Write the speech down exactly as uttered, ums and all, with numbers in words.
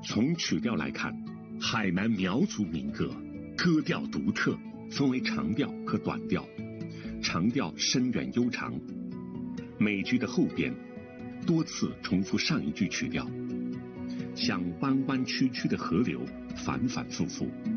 从曲调来看，海南苗族民歌歌调独特，分为长调和短调。长调深远悠长，每句的后边多次重复上一句曲调，像弯弯曲曲的河流，反反复复，